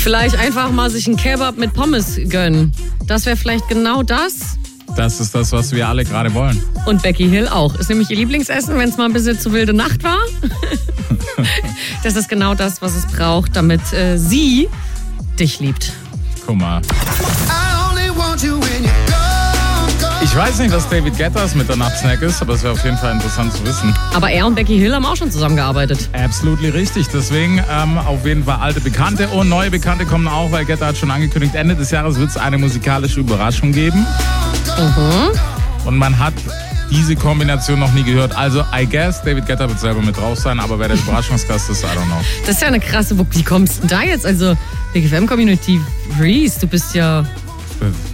Vielleicht einfach mal sich einen Kebab mit Pommes gönnen. Das wäre vielleicht genau das. Das ist das, was wir alle gerade wollen. Und Becky Hill auch. Ist nämlich ihr Lieblingsessen, wenn es mal ein bisschen zu wilde Nacht war. Das ist genau das, was es braucht, damit sie dich liebt. Guck mal. Ich weiß nicht, was David Guetta's Mitternachtssnack ist, aber es wäre auf jeden Fall interessant zu wissen. Aber er und Becky Hill haben auch schon zusammengearbeitet. Absolutely richtig. Deswegen auf jeden Fall alte Bekannte und neue Bekannte kommen auch, weil Guetta hat schon angekündigt, Ende des Jahres wird es eine musikalische Überraschung geben. Und man hat diese Kombination noch nie gehört. Also, I guess, David Guetta wird selber mit drauf sein, aber wer der Überraschungsgast ist, I don't know. Das ist ja eine krasse, wie kommst du da jetzt? Also, Big FM Community Reese, du bist ja...